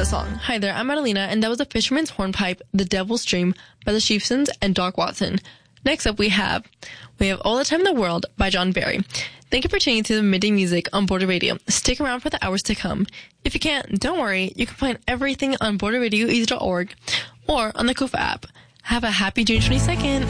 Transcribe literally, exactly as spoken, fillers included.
song. Hi there, I'm Adelina, and that was The Fisherman's Hornpipe, The Devil's Dream by the Sheepsons and Doc Watson. Next up, we have We Have All the Time in the World by John Barry. Thank you for tuning to the Midday Music on Border Radio. Stick around for the hours to come. If you can't, don't worry. You can find everything on border radio easy dot org or on the Kufa app. Have a happy June twenty-second.